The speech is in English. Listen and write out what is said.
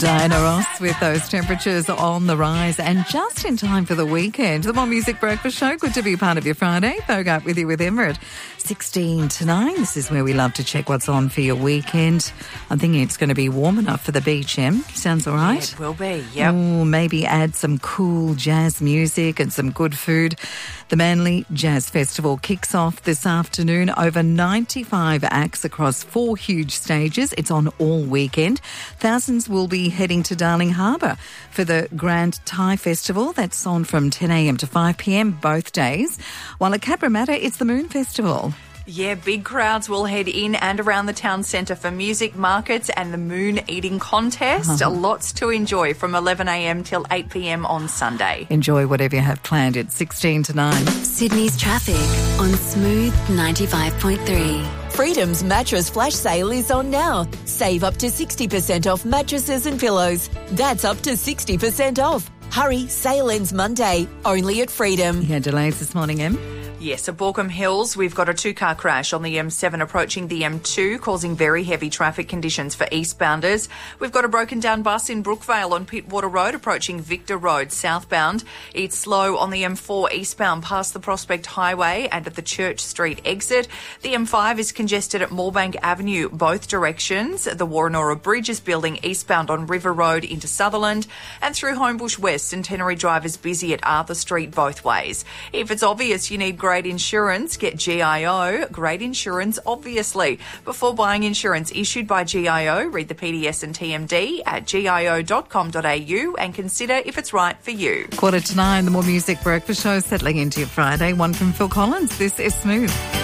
Diana Ross with those temperatures on the rise and just in time for the weekend. The More Music Breakfast Show, good to be part of your Friday. Bogart with you with Emma at 16 to 9. This is where we love to check what's on for your weekend. I'm thinking it's going to be warm enough for the beach, Em. Sounds all right? Yeah, it will be, yep. Ooh, maybe add some cool jazz music and some good food. The Manly Jazz Festival kicks off this afternoon. Over 95 acts across 4 huge stages. It's on all weekend. Thousands will be heading to Darling Harbour for the Grand Thai Festival. That's on from 10 a.m. to 5 p.m. both days. While at Cabramatta, it's the Moon Festival. Yeah, big crowds will head in and around the town centre for music, markets and the moon eating contest. Lots to enjoy from 11 a.m. till 8 p.m. on Sunday. Enjoy whatever you have planned. It's 16 to 9. Sydney's traffic on Smooth 95.3. Freedom's mattress flash sale is on now. Save up to 60% off mattresses and pillows. That's up to 60% off. Hurry, sale ends Monday. Only at Freedom. You had delays this morning, Em? Yes, at Baulkham Hills, we've got a 2-car crash on the M7 approaching the M2, causing very heavy traffic conditions for eastbounders. We've got a broken down bus in Brookvale on Pittwater Road approaching Victor Road southbound. It's slow on the M4 eastbound past the Prospect Highway and at the Church Street exit. The M5 is congested at Moorebank Avenue both directions. The Warrenora Bridge is building eastbound on River Road into Sutherland, and through Homebush West, Centenary Drive is busy at Arthur Street both ways. If it's obvious you need great insurance, get GIO. Great insurance, obviously. Before buying insurance issued by GIO, read the PDS and TMD at gio.com.au and consider if it's right for you. 8:45, the More Music Breakfast Show settling into your Friday. One from Phil Collins. This is Smooth.